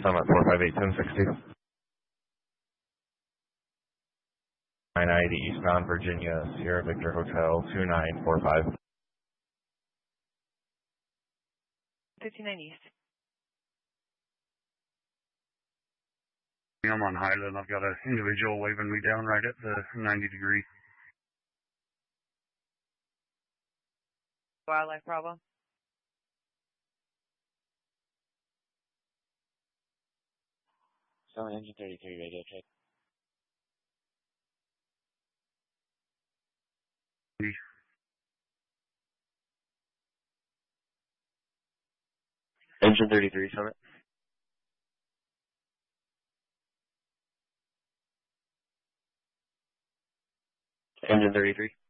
Summit 458-1060. 990 eastbound Virginia, Sierra Victor Hotel 2945. 59 East. I'm on Highland. I've got an individual waving me down right at the 90 degree. Wildlife problem. Summit engine 33, radio check. Engine 33, Summit. Engine 33.